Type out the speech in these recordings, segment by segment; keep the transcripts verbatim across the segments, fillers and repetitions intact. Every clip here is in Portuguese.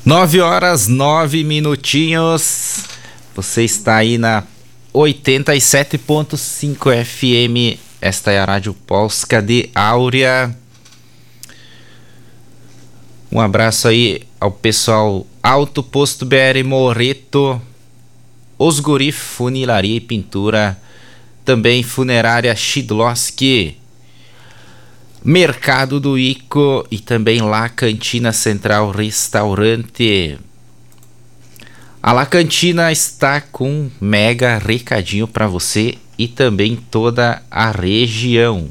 Nove horas, nove minutinhos. Você está aí na oitenta e sete ponto cinco F M. Esta é a Rádio Polska de Áurea. Um abraço aí ao pessoal Auto Posto B R Moreto, Osguri Funilaria e Pintura, também Funerária Shidlowski, Mercado do Ico e também La Cantina Central Restaurante. A La Cantina está com um mega recadinho para você e também toda a região.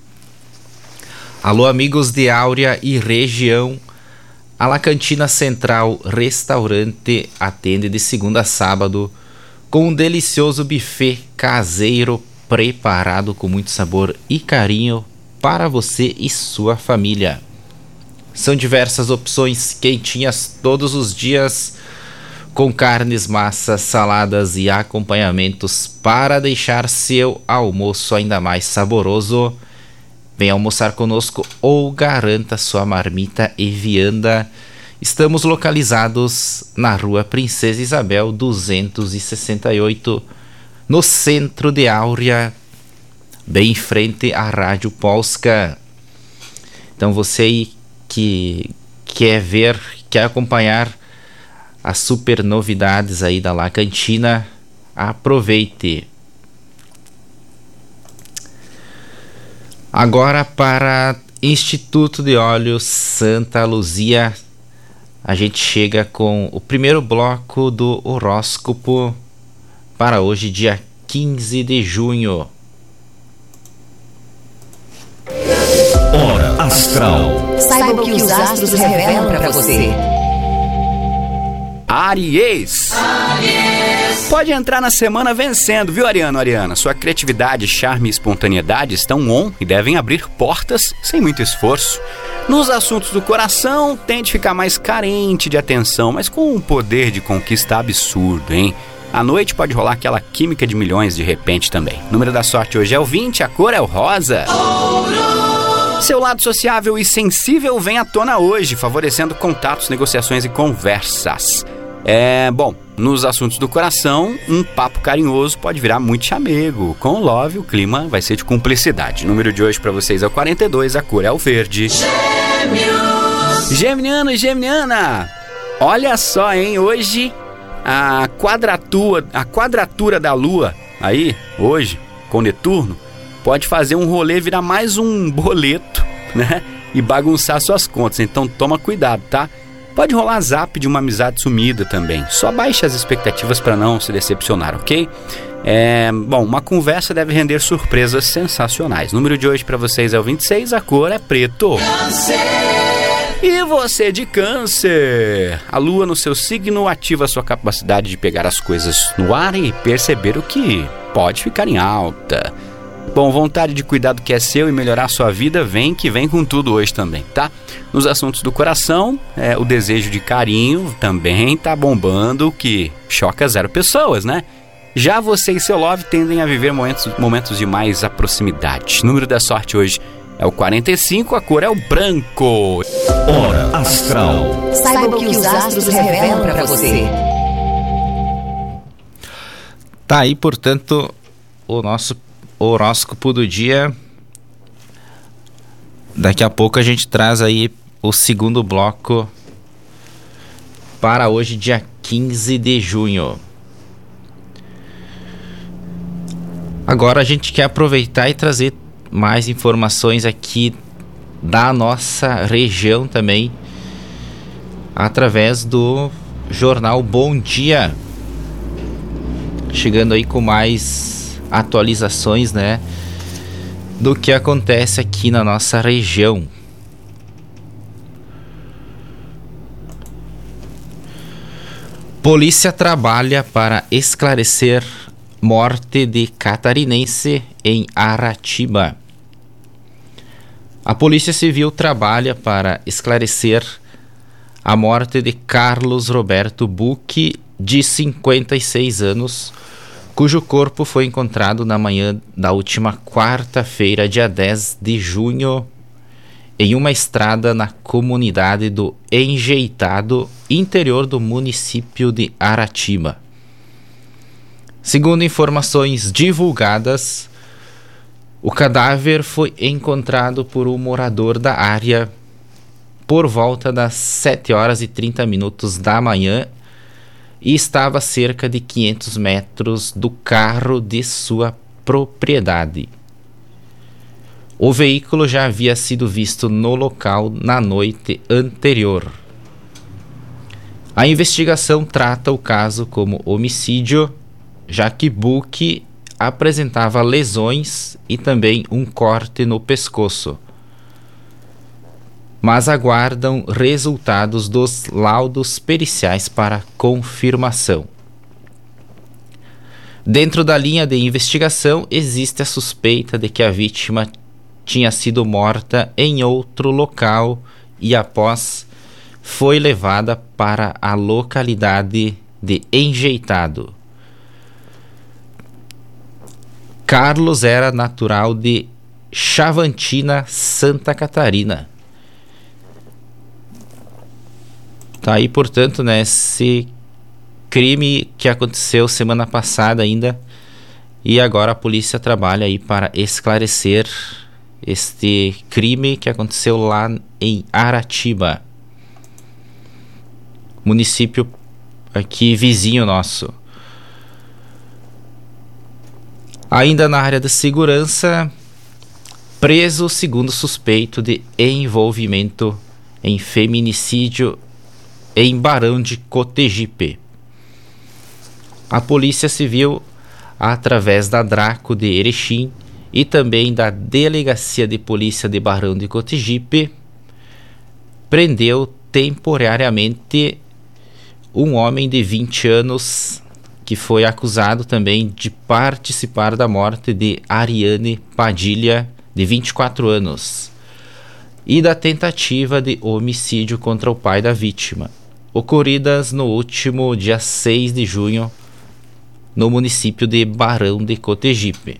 Alô, amigos de Áurea e região. A La Cantina Central Restaurante atende de segunda a sábado com um delicioso buffet caseiro preparado com muito sabor e carinho para você e sua família. São diversas opções quentinhas todos os dias, com carnes, massas, saladas e acompanhamentos para deixar seu almoço ainda mais saboroso. Venha almoçar conosco ou garanta sua marmita e vianda. Estamos localizados na Rua Princesa Isabel duzentos e sessenta e oito, no centro de Áurea, bem em frente à Rádio Polska. Então você aí que quer ver, quer acompanhar as super novidades aí da La Cantina, aproveite. Agora para Instituto de Óleos Santa Luzia, a gente chega com o primeiro bloco do horóscopo para hoje, dia quinze de junho. Hora Astral. Saiba o que os astros revelam para você. Áries. Áries. Pode entrar na semana vencendo, viu, Ariano, Ariana? Sua criatividade, charme e espontaneidade estão on e devem abrir portas sem muito esforço. Nos assuntos do coração, tende a ficar mais carente de atenção, mas com um poder de conquista absurdo, hein? À noite pode rolar aquela química de milhões de repente também. O número da sorte hoje é o vinte, a cor é o rosa. Ouro. Seu lado sociável e sensível vem à tona hoje, favorecendo contatos, negociações e conversas. É, bom, nos assuntos do coração, um papo carinhoso pode virar muito chamego. Com o Love, o clima vai ser de cumplicidade. O número de hoje para vocês é o quarenta e dois, a cor é o verde. Gêmeos! Geminiano e Geminiana! Olha só, hein, hoje a quadratura, a quadratura da Lua, aí, hoje, com Netuno, pode fazer um rolê virar mais um boleto, né? E bagunçar suas contas, então toma cuidado, tá? Pode rolar zap de uma amizade sumida também. Só baixe as expectativas para não se decepcionar, ok? É, bom, uma conversa deve render surpresas sensacionais. O número de hoje para vocês é o vinte e seis, a cor é preto. Câncer. E você de Câncer? A Lua no seu signo ativa a sua capacidade de pegar as coisas no ar e perceber o que pode ficar em alta. Bom, vontade de cuidar do que é seu e melhorar a sua vida vem que vem com tudo hoje também, tá? Nos assuntos do coração, é, o desejo de carinho também tá bombando, que choca zero pessoas, né? Já você e seu love tendem a viver momentos, momentos de mais a proximidade. O número da sorte hoje é o quarenta e cinco, a cor é o branco. Hora Astral. Saiba o que os astros revelam para você. Tá aí, portanto, o nosso horóscopo do dia. Daqui a pouco a gente traz aí o segundo bloco para hoje, dia quinze de junho. Agora a gente quer aproveitar e trazer mais informações aqui da nossa região também, através do jornal Bom Dia, chegando aí com mais atualizações, né, do que acontece aqui na nossa região. Polícia trabalha para esclarecer morte de catarinense em Aratiba. A Polícia Civil trabalha para esclarecer a morte de Carlos Roberto Bucchi, de cinquenta e seis anos, cujo corpo foi encontrado na manhã da última quarta-feira, dia dez de junho, em uma estrada na comunidade do Enjeitado, interior do município de Aratiba. Segundo informações divulgadas, o cadáver foi encontrado por um morador da área por volta das sete horas e trinta minutos da manhã e estava a cerca de quinhentos metros do carro de sua propriedade. O veículo já havia sido visto no local na noite anterior. A investigação trata o caso como homicídio, já que Buque apresentava lesões e também um corte no pescoço, mas aguardam resultados dos laudos periciais para confirmação. Dentro da linha de investigação, existe a suspeita de que a vítima tinha sido morta em outro local e após foi levada para a localidade de Enjeitado. Carlos era natural de Chavantina, Santa Catarina. Tá aí, portanto, né, esse crime que aconteceu semana passada ainda, e agora a polícia trabalha aí para esclarecer este crime que aconteceu lá em Aratiba, município aqui vizinho nosso. Ainda na área da segurança, preso o segundo suspeito de envolvimento em feminicídio em Barão de Cotegipe. A Polícia Civil, através da Draco de Erechim e também da Delegacia de Polícia de Barão de Cotegipe, prendeu temporariamente um homem de vinte anos que foi acusado também de participar da morte de Ariane Padilha, de vinte e quatro anos, e da tentativa de homicídio contra o pai da vítima, ocorridas no último dia seis de junho, no município de Barão de Cotegipe.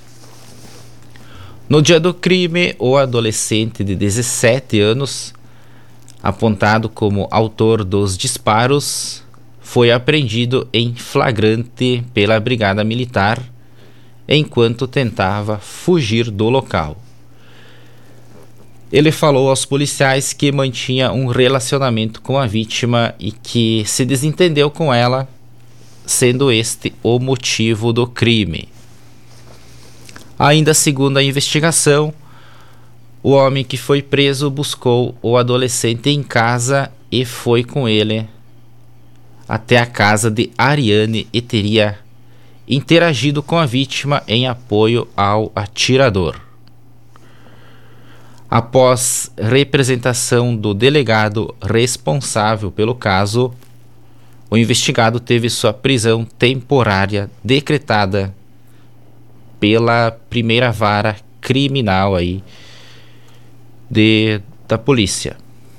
No dia do crime, o adolescente de dezessete anos, apontado como autor dos disparos, foi apreendido em flagrante pela Brigada Militar enquanto tentava fugir do local. Ele falou aos policiais que mantinha um relacionamento com a vítima e que se desentendeu com ela, sendo este o motivo do crime. Ainda segundo a investigação, o homem que foi preso buscou o adolescente em casa e foi com ele até a casa de Ariane e teria interagido com a vítima em apoio ao atirador. Após representação do delegado responsável pelo caso, o investigado teve sua prisão temporária decretada pela primeira vara criminal aí de, da polícia.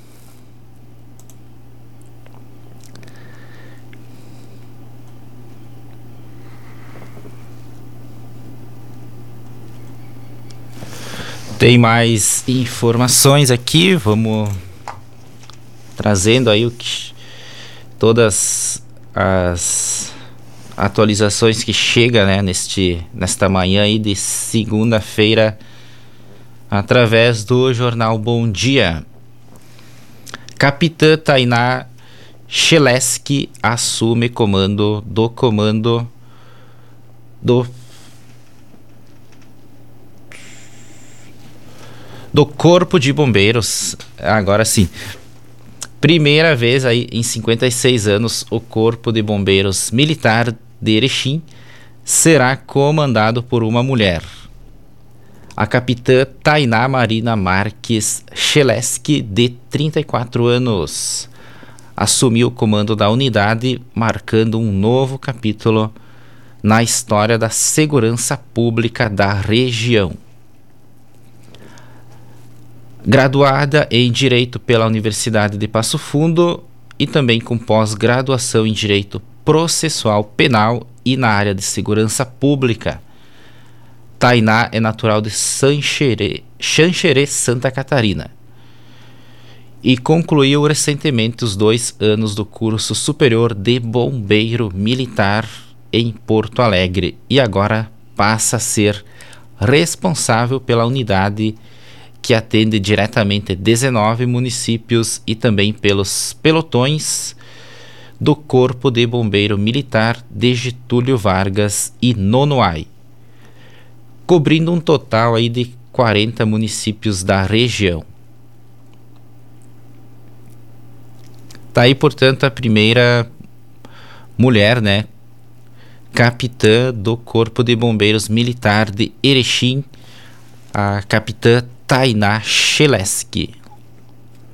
Tem mais informações aqui, vamos trazendo aí o que, todas as atualizações que chegam, né, neste, nesta manhã aí de segunda-feira através do jornal Bom Dia. Capitã Tainá Cheleski assume comando do comando do do Corpo de Bombeiros. Agora sim, primeira vez aí em cinquenta e seis anos, o Corpo de Bombeiros Militar de Erechim será comandado por uma mulher. A capitã Tainá Marina Marques Cheleski, de trinta e quatro anos, assumiu o comando da unidade, marcando um novo capítulo na história da segurança pública da região. Graduada em Direito pela Universidade de Passo Fundo e também com pós-graduação em Direito Processual Penal e na área de Segurança Pública, Tainá é natural de Xanxerê, Xanxerê, Santa Catarina. e concluiu recentemente os dois anos do curso superior de bombeiro militar em Porto Alegre e agora passa a ser responsável pela unidade que atende diretamente dezenove municípios e também pelos pelotões do Corpo de Bombeiro Militar de Getúlio Vargas e Nonoai, cobrindo um total aí de quarenta municípios da região. Tá aí, portanto, a primeira mulher, né, capitã do Corpo de Bombeiros Militar de Erechim, a capitã Tainá Cheleski.